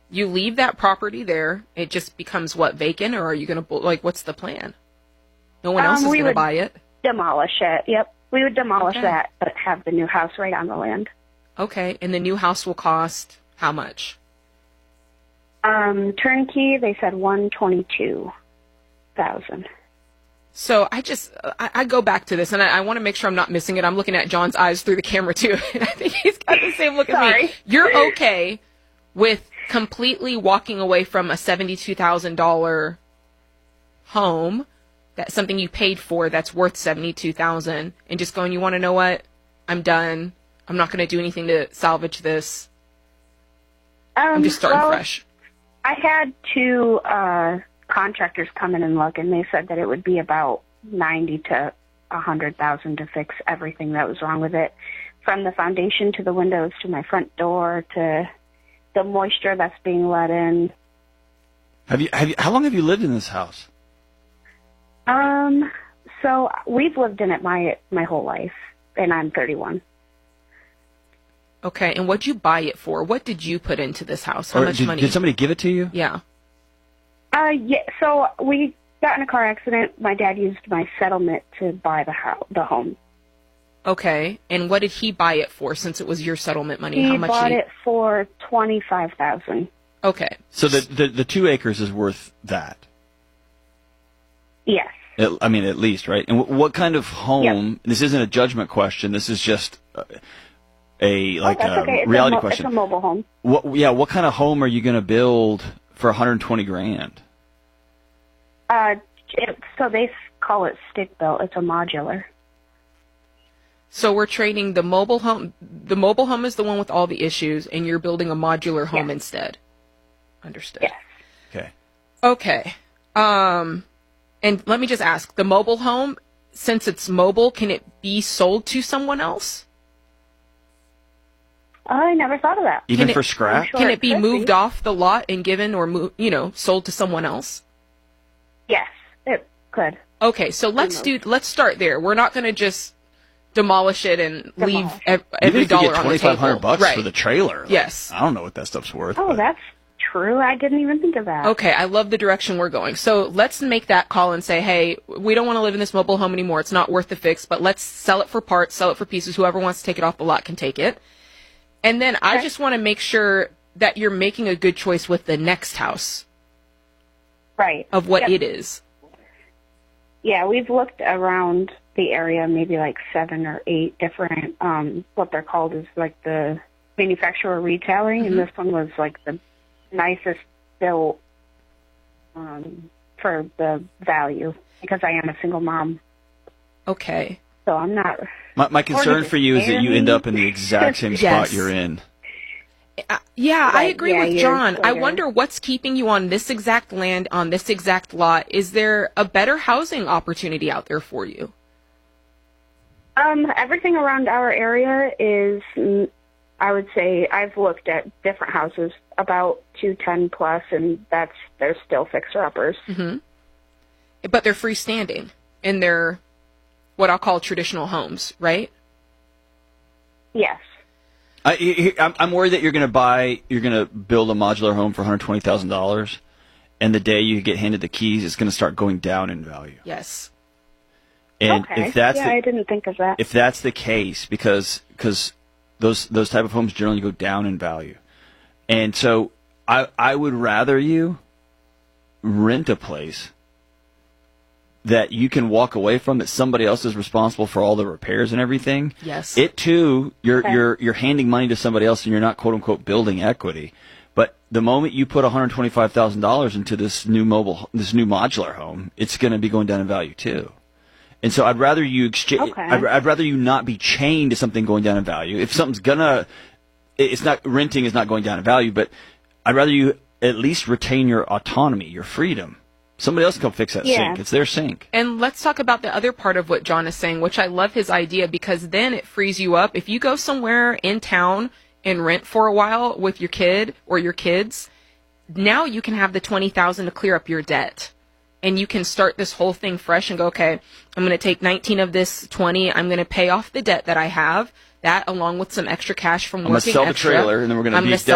you leave that property there. It just becomes what, vacant, or are you going to, like, what's the plan? No one else is going to buy it? Demolish it. Yep. We would demolish that, but have the new house right on the land. Okay. And the new house will cost how much? Turnkey, they said $122,000. So I go back to this, and I want to make sure I'm not missing it. I'm looking at John's eyes through the camera, too. And I think he's got the same look at me. You're okay with completely walking away from a $72,000 home, that's something you paid for that's worth $72,000, and just going, you want to know what? I'm done. I'm not going to do anything to salvage this. I'm just starting fresh. I had two contractors come in and look, and they said that it would be about $90,000 to $100,000 to fix everything that was wrong with it, from the foundation to the windows to my front door to the moisture that's being let in. How long have you lived in this house? So we've lived in it my whole life, and I'm 31. Okay, and what'd you buy it for? What did you put into this house? How much money? Did somebody give it to you? Yeah. Yeah. So we got in a car accident. My dad used my settlement to buy the home. Okay, and what did he buy it for? Since it was your settlement money, He bought it for $25,000. Okay. So the 2 acres is worth that. Yes. I mean, at least, right? And what kind of home? Yep. This isn't a judgment question. This is just a reality question. It's a mobile home. What kind of home are you going to build for $120,000? So they call it stick built. It's a modular. So we're trading the mobile home. The mobile home is the one with all the issues, and you're building a modular home instead. Understood. Yes. Okay. And let me just ask, the mobile home, since it's mobile, can it be sold to someone else? I never thought of that. Even for scrap? Sure can it be moved off the lot and given or sold to someone else? Yes, it could. Okay, so let's start there. We're not going to just demolish it and leave every dollar on the table. $2,500 for the trailer. Yes. I don't know what that stuff's worth. Oh, that's true. I didn't even think of that. Okay, I love the direction we're going. So let's make that call and say, hey, we don't want to live in this mobile home anymore. It's not worth the fix, but let's sell it for parts, sell it for pieces. Whoever wants to take it off the lot can take it. And then I just want to make sure that you're making a good choice with the next house. Right. Of what it is. Yeah, we've looked around the area, maybe like 7 or 8 different, what they're called is like the manufacturer retailing, and this one was like the nicest built for the value, because I am a single mom. Okay. So I'm not... My concern for you is that you end up in the exact same spot you're in. I agree with John. I wonder what's keeping you on this exact land, on this exact lot. Is there a better housing opportunity out there for you? Everything around our area is, I would say, I've looked at different houses, about 210 plus, and they're still fixer-uppers. Mm-hmm. But they're freestanding, and they're what I'll call traditional homes, right? Yes. I'm worried that you're going to build a modular home for $120,000, and the day you get handed the keys, it's going to start going down in value. Yes. And if that's I didn't think of that. If that's the case, because those type of homes generally go down in value, and so I would rather you rent a place that you can walk away from, that somebody else is responsible for all the repairs and everything. Yes. It too, you're handing money to somebody else, and you're not quote unquote building equity. But the moment you put $125,000 into this new modular home, it's going to be going down in value too. And so I'd rather you I'd rather you not be chained to something going down in value. If something's renting is not going down in value, but I'd rather you at least retain your autonomy, your freedom. Somebody else can come fix that sink. It's their sink. And let's talk about the other part of what John is saying, which I love his idea, because then it frees you up. If you go somewhere in town and rent for a while with your kid or your kids, now you can have the $20,000 to clear up your debt. And you can start this whole thing fresh and go, okay, I'm going to take 19 of this 20. I'm going to pay off the debt that I have. That, along with some extra cash from working extra. I'm going to sell the trailer, and then we're going to